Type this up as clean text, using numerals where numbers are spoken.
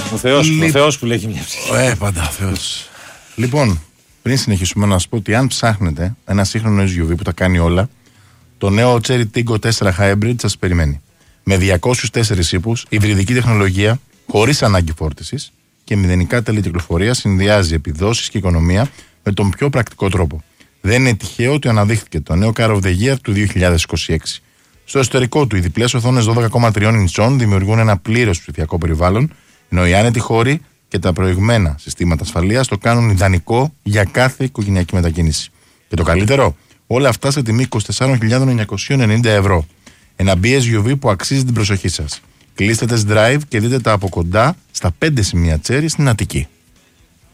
Ο Θεός που λέει μια ψυχή. Πάντα ο Θεός. Λοιπόν, πριν συνεχίσουμε να σας πω ότι αν ψάχνετε ένα σύγχρονο SUV που τα κάνει όλα, το νέο Cherry Tiggo 4 Hybrid σας περιμένει. Με 204 ύπους, υβριδική τεχνολογία, χωρίς ανάγκη φόρτισης και μηδενικά τέλη κυκλοφορίας, συνδυάζει επιδόσεις και οικονομία με τον πιο πρακτικό τρόπο. Δεν είναι τυχαίο ότι αναδείχθηκε το νέο Car of the Year του 2026. Στο εσωτερικό του, οι διπλές οθόνες 12,3 ιντσών δημιουργούν ένα πλήρως ψηφιακό περιβάλλον, ενώ οι άνετοι χώροι και τα προηγμένα συστήματα ασφαλείας το κάνουν ιδανικό για κάθε οικογενειακή μετακίνηση. Και το καλύτερο, όλα αυτά σε τιμή 24.990 ευρώ. Ένα BSUV που αξίζει την προσοχή σας. Κλείστε test drive και δείτε τα από κοντά στα 5 σημεία Cherry στην Αττική.